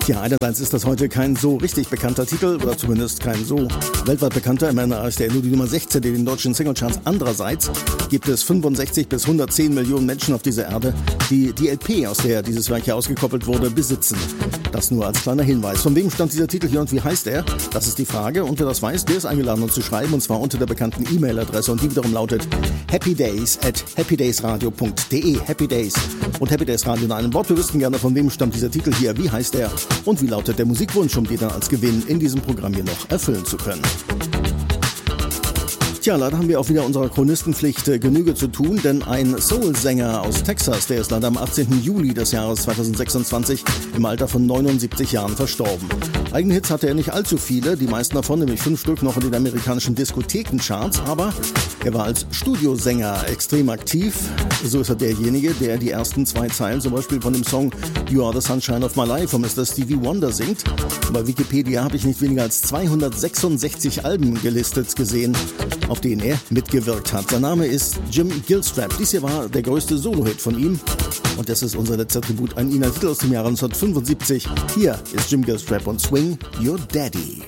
Ja, einerseits ist das heute kein so richtig bekannter Titel, oder zumindest kein so weltweit bekannter. Immerhin ist er nur die Nummer 16 in den deutschen Singlecharts. Andererseits gibt es 65 bis 110 Millionen Menschen auf dieser Erde, die die LP, aus der dieses Werk hier ausgekoppelt wurde, besitzen. Das nur als kleiner Hinweis. Von wem stammt dieser Titel hier und wie heißt er? Das ist die Frage. Und wer das weiß, der ist eingeladen, uns zu schreiben, und zwar unter der bekannten E-Mail-Adresse. Und die wiederum lautet happydays@happydaysradio.de. Happy Days und Happy Days Radio in einem Wort. Wir wüssten gerne, von wem stammt dieser Titel hier, wie heißt er und wie lautet der Musikwunsch, um den dann als Gewinn in diesem Programm hier noch erfüllen zu können. Tja, leider haben wir auch wieder unserer Chronistenpflicht Genüge zu tun, denn ein Soul-Sänger aus Texas, der ist leider am 18. Juli des Jahres 2026 im Alter von 79 Jahren verstorben. Eigene Hits hatte er nicht allzu viele, die meisten davon, nämlich 5 Stück, noch in den amerikanischen Diskothekencharts, aber er war als Studiosänger extrem aktiv. So ist er derjenige, der die ersten 2 Zeilen zum Beispiel von dem Song You Are the Sunshine of My Life von Mr. Stevie Wonder singt. Bei Wikipedia habe ich nicht weniger als 266 Alben gelistet gesehen, auf denen er mitgewirkt hat. Sein Name ist Jim Gilstrap. Dies hier war der größte Solo-Hit von ihm. Und das ist unser letzter Tribut an ihn. Ein Titel aus dem Jahre 1975. Hier ist Jim Gilstrap und Swing Your Daddy.